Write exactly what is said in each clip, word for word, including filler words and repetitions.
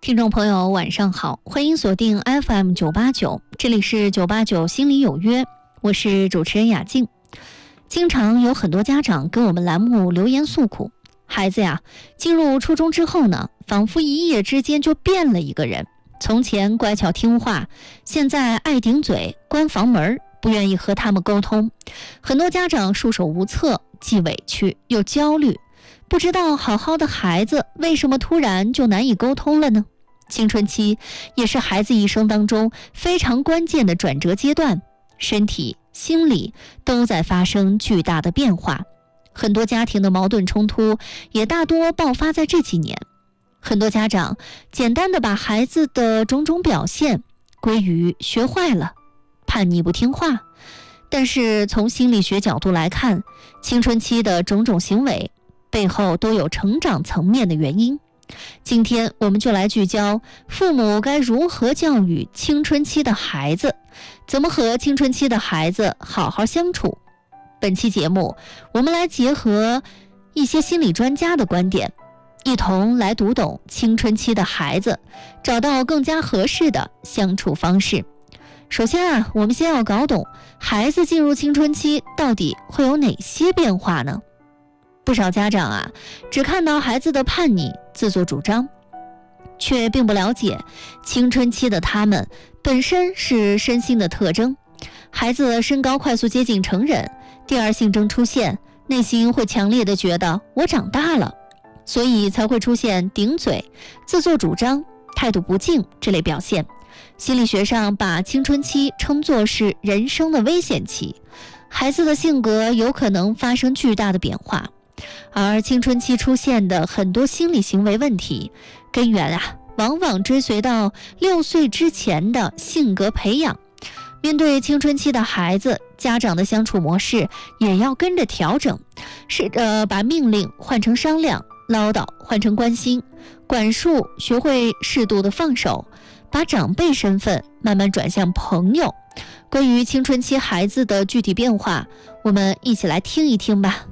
听众朋友晚上好，欢迎锁定 F M 九八九，这里是九八九心理有约，我是主持人雅静。经常有很多家长跟我们栏目留言诉苦，孩子呀进入初中之后呢，仿佛一夜之间就变了一个人，从前乖巧听话，现在爱顶嘴，关房门，不愿意和他们沟通。很多家长束手无策，既委屈又焦虑，不知道好好的孩子为什么突然就难以沟通了呢？青春期也是孩子一生当中非常关键的转折阶段，身体、心理都在发生巨大的变化。很多家庭的矛盾冲突也大多爆发在这几年。很多家长简单的把孩子的种种表现归于学坏了、叛逆不听话，但是从心理学角度来看，青春期的种种行为背后都有成长层面的原因。今天我们就来聚焦父母该如何教育青春期的孩子，怎么和青春期的孩子好好相处。本期节目我们来结合一些心理专家的观点，一同来读懂青春期的孩子，找到更加合适的相处方式。首先啊，我们先要搞懂孩子进入青春期到底会有哪些变化呢？不少家长啊，只看到孩子的叛逆、自作主张，却并不了解青春期的他们本身是身心的特征。孩子身高快速接近成人，第二性征出现，内心会强烈的觉得我长大了，所以才会出现顶嘴、自作主张、态度不敬这类表现。心理学上把青春期称作是人生的危险期，孩子的性格有可能发生巨大的变化。而青春期出现的很多心理行为问题，根源啊，往往追随到六岁之前的性格培养。面对青春期的孩子，家长的相处模式也要跟着调整，试着把命令换成商量，唠叨换成关心，管束学会适度的放手，把长辈身份慢慢转向朋友。关于青春期孩子的具体变化，我们一起来听一听吧。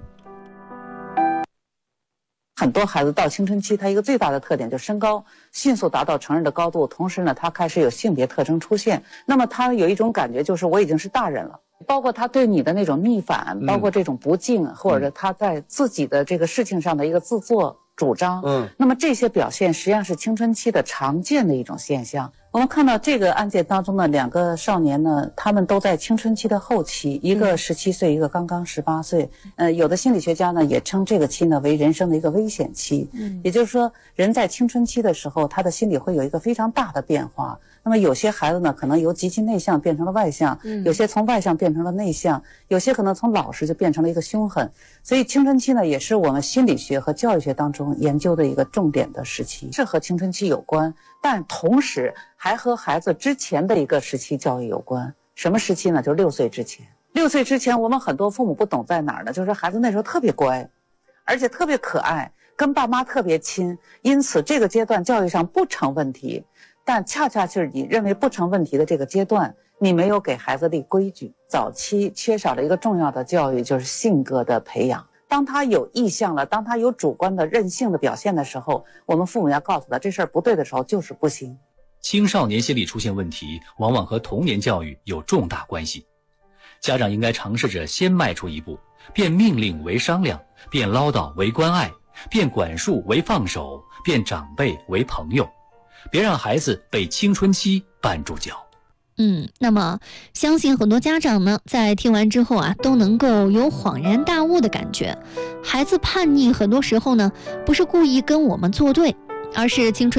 很多孩子到青春期，他一个最大的特点就是身高迅速达到成人的高度，同时呢，他开始有性别特征出现。那么他有一种感觉，就是我已经是大人了。包括他对你的那种逆反，包括这种不敬，嗯、或者他在自己的这个事情上的一个自作主张。嗯，那么这些表现实际上是青春期的常见的一种现象。我们看到这个案件当中的两个少年呢，他们都在青春期的后期，一个十七岁，一个刚刚十八岁。呃，有的心理学家呢也称这个期呢为人生的一个危险期。嗯，也就是说，人在青春期的时候，他的心理会有一个非常大的变化。那么有些孩子呢，可能由极其内向变成了外向，嗯，有些从外向变成了内向，有些可能从老实就变成了一个凶狠。所以青春期呢，也是我们心理学和教育学当中研究的一个重点的时期，是和青春期有关，但同时还和孩子之前的一个时期教育有关。什么时期呢？就是六岁之前。六岁之前，我们很多父母不懂在哪儿呢？就是孩子那时候特别乖，而且特别可爱，跟爸妈特别亲，因此这个阶段教育上不成问题。但恰恰是你认为不成问题的这个阶段，你没有给孩子立规矩，早期缺少了一个重要的教育，就是性格的培养。当他有意向了，当他有主观的任性的表现的时候，我们父母要告诉他这事儿不对的时候就是不行。 青少年心理出现问题往往和童年教育有重大关系，家长应该尝试着先迈出一步，变命令为商量，变唠叨为关爱，变管束为放手，变长辈为朋友，别让孩子被青春期绊住脚。 嗯，那么相信很多家长呢，在听完之后啊，都能够有恍然大悟的感觉。孩子叛逆很多时候呢，不是故意跟我们作对，而是青春